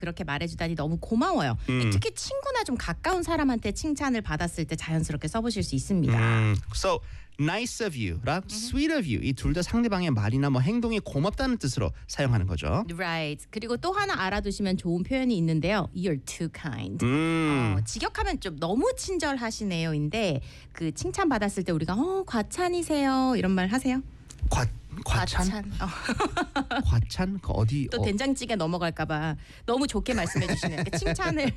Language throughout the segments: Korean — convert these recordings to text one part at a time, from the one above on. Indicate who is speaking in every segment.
Speaker 1: 그렇게 말해주다니 너무 고마워요. 특히 친구나 좀 가까운 사람한테 칭찬을 받았을 때 자연스럽게 써보실 수 있습니다.
Speaker 2: So nice of you랑 sweet of you 이 둘 다 상대방의 말이나 뭐 행동이 고맙다는 뜻으로 사용하는 거죠.
Speaker 1: Right. 그리고 또 하나 알아두시면 좋은 표현이 있는데요. You're too kind. 직역하면 좀 너무 친절하시네요인데 그 칭찬 받았을 때 우리가 과찬이세요 이런 말 하세요?
Speaker 2: 과찬? 과찬? 그 어디?
Speaker 1: 또 된장찌개 넘어갈까봐 너무 좋게 말씀해 주시네요. 그러니까 칭찬을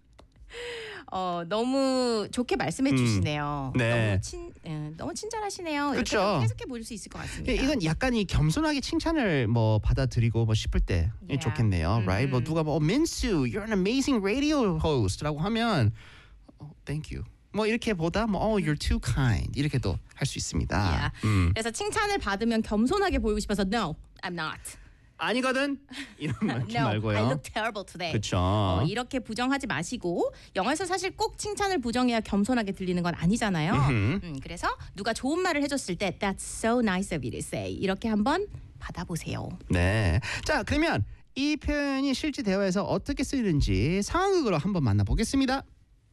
Speaker 1: 너무 좋게 말씀해 주시네요.
Speaker 2: 네.
Speaker 1: 너무 친절하시네요.
Speaker 2: 그렇죠.
Speaker 1: 이렇게 해석해 보실 수 있을 것 같습니다.
Speaker 2: 이건 약간 이 겸손하게 칭찬을 뭐 받아들이고 뭐 싶을 때 좋겠네요, right? 뭐 누가 뭐 민수, you're an amazing radio host라고 하면 thank you. 뭐 이렇게 보다 뭐 you're too kind 이렇게도 할 수 있습니다.
Speaker 1: 그래서 칭찬을 받으면 겸손하게 보이고 싶어서 no, I'm not.
Speaker 2: 아니거든 이런 말
Speaker 1: No,
Speaker 2: 말고요.
Speaker 1: I look terrible today.
Speaker 2: 그렇죠.
Speaker 1: 이렇게 부정하지 마시고 영어에서 사실 꼭 칭찬을 부정해야 겸손하게 들리는 건 아니잖아요. 그래서 누가 좋은 말을 해줬을 때 That's so nice of you to say 이렇게 한번 받아보세요.
Speaker 2: 네. 자 그러면 이 표현이 실제 대화에서 어떻게 쓰이는지 상황극으로 한번 만나보겠습니다.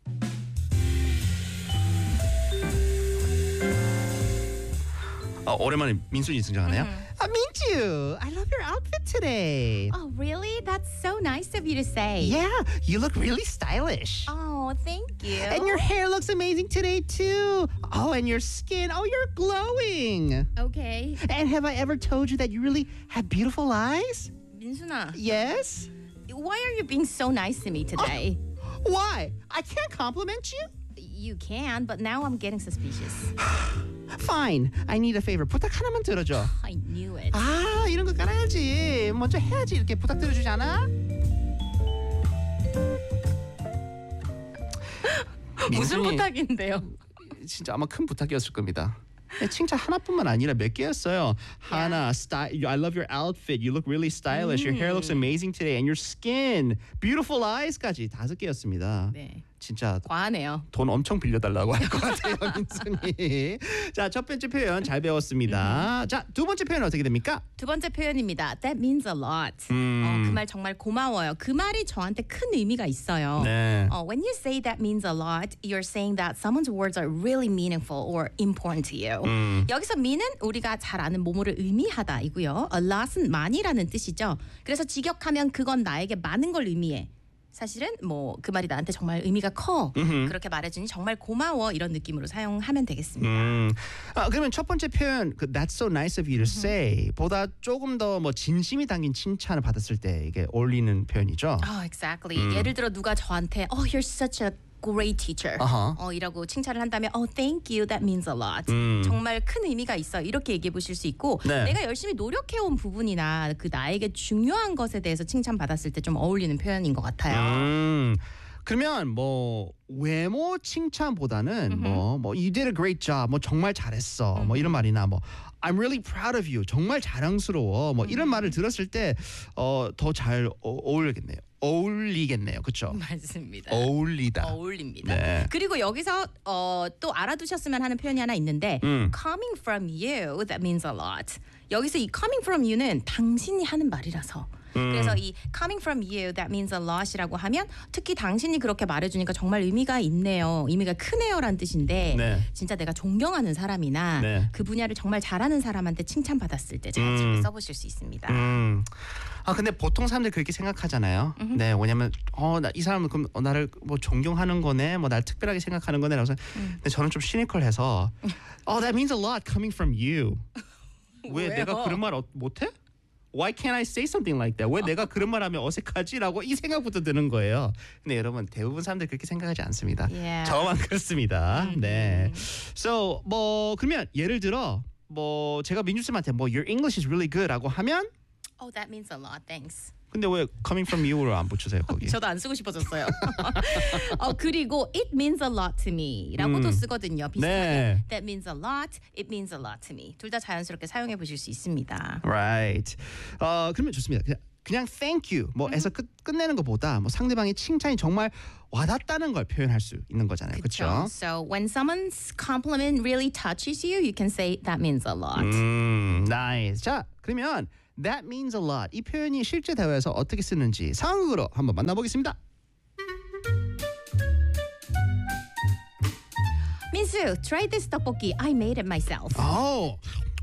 Speaker 2: 오랜만에 민순이 등장하네요. 민주, I love your outfit today.
Speaker 1: Oh, really? That's so nice of you to say.
Speaker 2: Yeah, you look really stylish.
Speaker 1: Oh, thank you.
Speaker 2: And your hair looks amazing today too. Oh, and your skin, you're glowing.
Speaker 1: Okay.
Speaker 2: And have I ever told you that you really have beautiful eyes?
Speaker 1: 민순아,
Speaker 2: Yes.
Speaker 1: why are you being so nice to me today?
Speaker 2: Why? I can't compliment you?
Speaker 1: You can, but now I'm getting suspicious.
Speaker 2: Fine. I need a favor. 부탁 하나만 들어줘.
Speaker 1: I knew it.
Speaker 2: 이런 거 깔아야지. 먼저 해야지. 이렇게 부탁 들어주지 않아?
Speaker 1: 무슨
Speaker 2: 민순이
Speaker 1: 부탁인데요?
Speaker 2: 진짜 아마 큰 부탁이었을 겁니다. 칭찬 하나뿐만 아니라 몇 개였어요. 하나, I love your outfit. You look really stylish. Your hair looks amazing today. And your skin, beautiful eyes까지 5개였습니다.
Speaker 1: 네.
Speaker 2: 진짜
Speaker 1: 과하네요.
Speaker 2: 돈 엄청 빌려달라고 할 것 같아요, 민순이. 자, 첫 번째 표현 잘 배웠습니다. 자, 두 번째 표현 어떻게 됩니까?
Speaker 1: 두 번째 표현입니다. That means a lot. 그 말 정말 고마워요. 그 말이 저한테 큰 의미가 있어요.
Speaker 2: 네.
Speaker 1: When you say that means a lot, you're saying that someone's words are really meaningful or important to you. 여기서 mean은 우리가 잘 아는 뭐뭐를 의미하다이고요. A lot은 많이라는 뜻이죠. 그래서 직역하면 그건 나에게 많은 걸 의미해. 사실은 뭐 그 말이 나한테 정말 의미가 커. 그렇게 말해주니 정말 고마워 이런 느낌으로 사용하면 되겠습니다.
Speaker 2: 그러면 첫 번째 표현 그 That's so nice of you to say 보다 조금 더 뭐 진심이 담긴 칭찬을 받았을 때 이게 어울리는 표현이죠.
Speaker 1: Exactly. 예를 들어 누가 저한테 you're such a great teacher. 이라고 칭찬을 한다면 thank you. That means a lot. 정말 큰 의미가 있어. 이렇게 얘기해 보실 수 있고
Speaker 2: 네.
Speaker 1: 내가 열심히 노력해온 부분이나 그 나에게 중요한 것에 대해서 칭찬받았을 때 좀 어울리는 표현인 것 같아요.
Speaker 2: 그러면 뭐 외모 칭찬보다는 뭐 you did a great job, 뭐 정말 잘했어, 뭐 이런 말이나 뭐 I'm really proud of you, 정말 자랑스러워, 뭐 이런 말을 들었을 때 더 잘 어울리겠네요, 그렇죠?
Speaker 1: 맞습니다.
Speaker 2: 어울립니다. 네.
Speaker 1: 그리고 여기서 또 알아두셨으면 하는 표현이 하나 있는데 coming from you, that means a lot. 여기서 이 coming from you는 당신이 하는 말이라서 그래서 이 coming from you, that means a lot이라고 하면 특히 당신이 그렇게 말해주니까 정말 의미가 있네요. 의미가 크네요라는 뜻인데
Speaker 2: 네.
Speaker 1: 진짜 내가 존경하는 사람이나
Speaker 2: 네.
Speaker 1: 그 분야를 정말 잘하는 사람한테 칭찬받았을 때 자연스럽게 써보실 수 있습니다.
Speaker 2: 근데 보통 사람들이 그렇게 생각하잖아요. 네, 왜냐면 이 사람은 그럼 나를 뭐 존경하는 거네, 뭐 날 특별하게 생각하는 거네라고. 근데 저는 좀 시니컬해서 that means a lot coming from you. 왜 내가 그런 말 못해? Why can't I say something like that? 왜 내가 그런 말하면 어색하지라고 이 생각부터 드는 거예요. 근데 여러분 대부분 사람들 그렇게 생각하지 않습니다.
Speaker 1: Yeah.
Speaker 2: 저만 그렇습니다. 네. So 뭐 그러면 예를 들어 뭐 제가 민주 쌤한테 뭐 Your English is really good라고 하면
Speaker 1: that means a lot. Thanks.
Speaker 2: 근데 왜 coming from you로 안 붙이세요 거기?
Speaker 1: 저도 안 쓰고 싶어졌어요. 그리고 it means a lot to me라고도 쓰거든요. 비슷하게.
Speaker 2: 네.
Speaker 1: That means a lot. It means a lot to me. 둘 다 자연스럽게 사용해 보실 수 있습니다.
Speaker 2: Right. 그러면 좋습니다. 그냥 thank you 뭐에서 끝내는 것보다 뭐 상대방의 칭찬이 정말 와닿다는 걸 표현할 수 있는 거잖아요. 그렇죠?
Speaker 1: So when someone's compliment really touches you, you can say that means a lot.
Speaker 2: Nice. 자, 그러면 That means a lot. 이 표현이 실제 대화에서 어떻게 쓰는지 상황극으로 한번 만나보겠습니다.
Speaker 1: 민수, try this 떡볶이. I made it myself.
Speaker 2: Oh.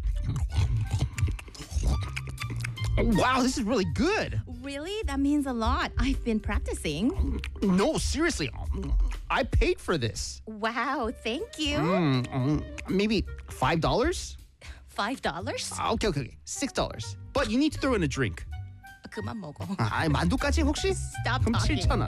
Speaker 2: Wow, this is really good.
Speaker 1: Really? That means a lot. I've been practicing.
Speaker 2: No, seriously. I paid for this.
Speaker 1: Wow, thank you.
Speaker 2: Maybe $5?
Speaker 1: $5?
Speaker 2: Okay. $6. But you need to throw in a drink.
Speaker 1: 그만 먹어.
Speaker 2: 만두까지 혹시?
Speaker 1: Stop
Speaker 2: 그럼
Speaker 1: talking.
Speaker 2: 7,000원.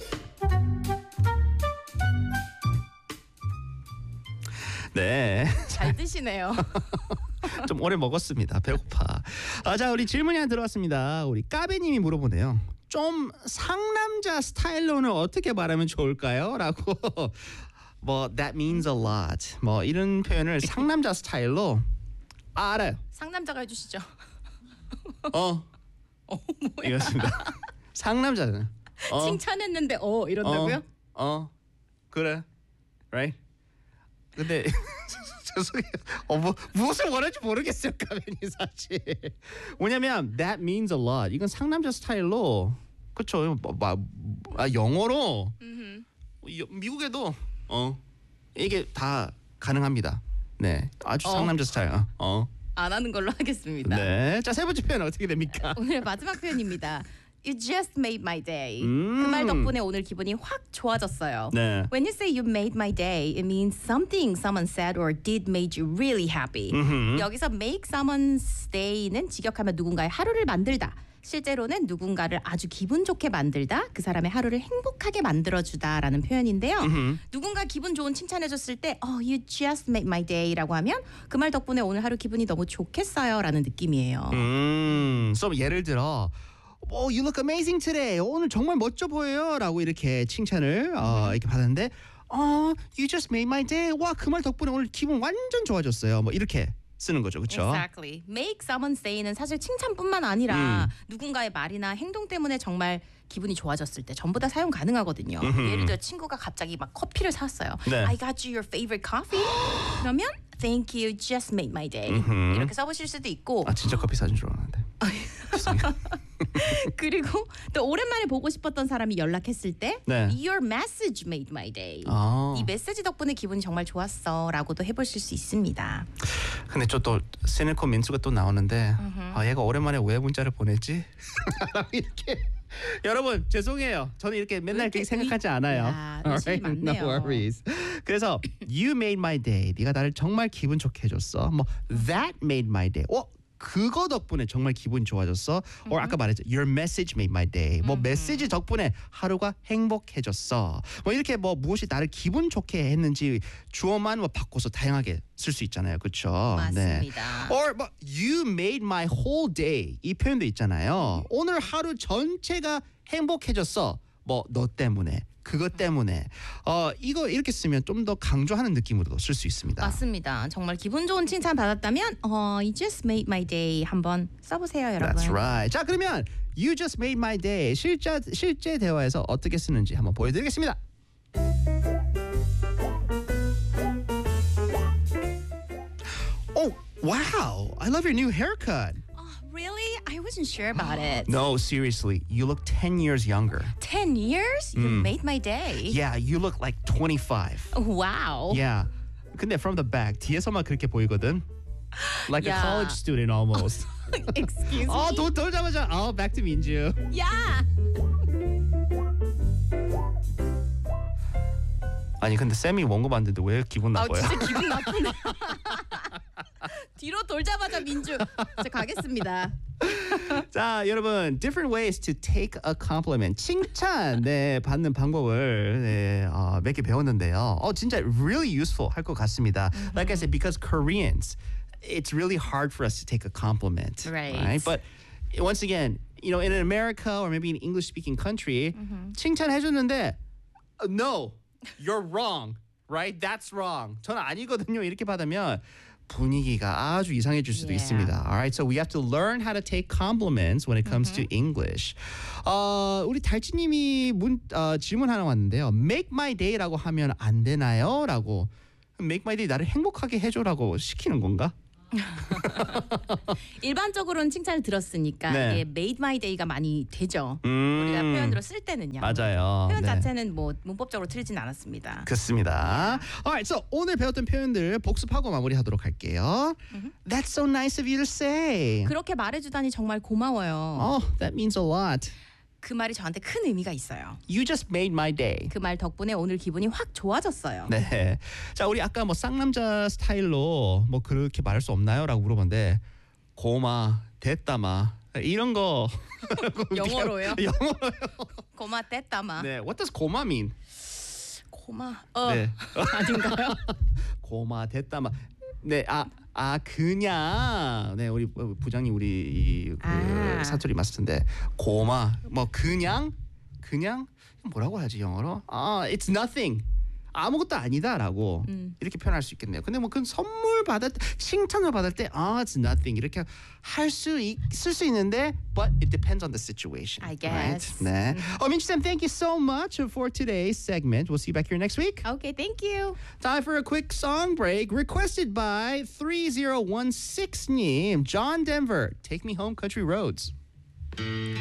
Speaker 2: 네.
Speaker 1: 잘 드시네요.
Speaker 2: 좀 오래 먹었습니다. 배고파. 자, 우리 질문이 하나 들어왔습니다. 우리 까베님이 물어보네요. 좀 상남자 스타일로는 어떻게 말하면 좋을까요? 라고 뭐 that means a lot 뭐 이런 표현을 상남자 스타일로 알아요.
Speaker 1: 상남자가 해주시죠.
Speaker 2: 이렇습니다. 상남자는
Speaker 1: 칭찬했는데 이런다고요?
Speaker 2: 그래, right? 근데 죄송해요. 무엇을 원할지 모르겠어요, 까베니 사실. 왜냐면 that means a lot. 이건 상남자 스타일로 그렇죠. 영어로 미국에도 이게 다 가능합니다. 네, 아주 상남자 스타일.
Speaker 1: 안 하는 걸로 하겠습니다.
Speaker 2: 네, 자 세 번째 표현 어떻게 됩니까?
Speaker 1: 오늘 마지막 표현입니다. You just made my day. 그 말 덕분에 오늘 기분이 확 좋아졌어요.
Speaker 2: 네.
Speaker 1: When you say you made my day, it means something someone said or did made you really happy. 여기서 make someone's day는 직역하면 누군가의 하루를 만들다. 실제로는 누군가를 아주 기분 좋게 만들다, 그 사람의 하루를 행복하게 만들어주다라는 표현인데요. 누군가 기분 좋은 칭찬해줬을 때 you just made my day라고 하면 그 말 덕분에 오늘 하루 기분이 너무 좋겠어요라는 느낌이에요.
Speaker 2: 그래서 예를 들어 you look amazing today. 오늘 정말 멋져 보여요라고 이렇게 칭찬을 이렇게 받았는데 you just made my day. 와, 그 말 덕분에 오늘 기분 완전 좋아졌어요. 뭐 이렇게 쓰는 거죠, 그렇죠?
Speaker 1: Exactly. Make someone's day는 사실 칭찬뿐만 아니라 누군가의 말이나 행동 때문에 정말 기분이 좋아졌을 때 전부 다 사용 가능하거든요. 예를 들어 친구가 갑자기 막 커피를 사왔어요.
Speaker 2: 네.
Speaker 1: I got you your favorite coffee. 그러면 Thank you, just made my day. 이렇게 써보실 수도 있고.
Speaker 2: 진짜 커피 사준 줄 알았는데. 죄송해요.
Speaker 1: 그리고 또 오랜만에 보고 싶었던 사람이 연락했을 때
Speaker 2: 네.
Speaker 1: Your message made my day. 이 메시지 덕분에 기분이 정말 좋았어라고도 해보실 수 있습니다.
Speaker 2: 근데 또 시네코 민수가 또 나오는데 얘가 오랜만에 왜 문자를 보냈지? 이렇게 여러분 죄송해요. 저는 이렇게 맨날 그렇게 생각하지 않아요.
Speaker 1: Alright,
Speaker 2: no worries. 그래서 you made my day. 네가 나를 정말 기분 좋게 해줬어. 뭐 that made my day. 그거 덕분에 정말 기분이 좋아졌어. or 아까 말했죠. Your message made my day. 뭐 메시지 덕분에 하루가 행복해졌어. 뭐 이렇게 뭐 무엇이 나를 기분 좋게 했는지 주어만 뭐 바꿔서 다양하게 쓸 수 있잖아요. 그렇죠?
Speaker 1: 맞습니다.
Speaker 2: 네. or 뭐 you made my whole day. 이 표현도 있잖아요. 오늘 하루 전체가 행복해졌어. 뭐 너 때문에. 그것 때문에 이거 이렇게 쓰면 좀 더 강조하는 느낌으로도 쓸 수 있습니다.
Speaker 1: 맞습니다. 정말 기분 좋은 칭찬 받았다면 You just made my day 한번 써보세요, 여러분.
Speaker 2: That's right. 자, 그러면 You just made my day 실제 대화에서 어떻게 쓰는지 한번 보여드리겠습니다. Oh, wow. I love your new haircut.
Speaker 1: Really? I wasn't sure about it.
Speaker 2: No, seriously. You look 10 years younger.
Speaker 1: 10 years? You made my day.
Speaker 2: Yeah, you look like 25.
Speaker 1: Wow.
Speaker 2: Yeah. 근데 from the back 뒤에서만 그렇게 보이거든. Like a
Speaker 1: Yeah.
Speaker 2: college student almost.
Speaker 1: Excuse me.
Speaker 2: 돌자마자 back to 민주.
Speaker 1: Yeah.
Speaker 2: 아니 근데 쌤이 원고 봤는데 왜 기분 나빠요?
Speaker 1: 진짜 기분 나쁘네. 뒤로 돌자마자 민주. 자, 가겠습니다.
Speaker 2: 자, 여러분, different ways to take a compliment. 칭찬 받는 방법을 몇 개 배웠는데요. 진짜 really useful 할 것 같습니다. Like I said, because Koreans, it's really hard for us to take a compliment.
Speaker 1: Right.
Speaker 2: But once again, in America or maybe an English-speaking country, 칭찬해줬는데 no, you're wrong. Right? That's wrong. 저는 아니거든요. 이렇게 받으면 분위기가 아주 이상해질 수도 있습니다. Alright, so we have to learn how to take compliments when it comes to English. 우리 달치님이 질문 하나 왔는데요. Make my day라고 하면 안 되나요? 라고. Make my day 나를 행복하게 해줘라고 시키는 건가?
Speaker 1: 일반적으로는 칭찬을 들었으니까
Speaker 2: 네.
Speaker 1: 이게 made my day가 많이 되죠. 우리가 표현으로 쓸 때는요.
Speaker 2: 맞아요.
Speaker 1: 표현
Speaker 2: 네.
Speaker 1: 자체는 뭐 문법적으로 틀리진 않았습니다.
Speaker 2: 그렇습니다. Alright, so 오늘 배웠던 표현들 복습하고 마무리하도록 할게요. That's so nice of you to say.
Speaker 1: 그렇게 말해주다니 정말 고마워요.
Speaker 2: Oh, that means a lot.
Speaker 1: 그 말이 저한테 큰 의미가 있어요.
Speaker 2: You just made my day.
Speaker 1: 그 말 덕분에 오늘 기분이 확 좋아졌어요.
Speaker 2: 네. 자, 우리 아까 뭐 쌍남자 스타일로 뭐 그렇게 말할 수 없나요?라고 물어봤는데 고마, 됐다마 이런 거
Speaker 1: 영어로요?
Speaker 2: 영어로요.
Speaker 1: 고마 떼따마.
Speaker 2: 네. What does 고마 mean?
Speaker 1: 고마.
Speaker 2: 네.
Speaker 1: 아닌가요?
Speaker 2: 고마, 됐다마. 네. 그냥 네 우리 부장님 우리 사투리 마스터인데 고마 뭐 그냥 뭐라고 하지 영어로 it's nothing 아무것도 아니다라고 이렇게 표현할 수 있겠네요. 근데 뭐 그 선물 받을 때 칭찬을 받을 때 it's nothing 이렇게 쓸 수 있는데 but it depends on the situation.
Speaker 1: I guess.
Speaker 2: Right? 네. 민지 쌤, thank you so much for today's segment. We'll see you back here next week.
Speaker 1: Okay, thank you.
Speaker 2: Time for a quick song break requested by 3016님. John Denver, Take Me Home Country Roads.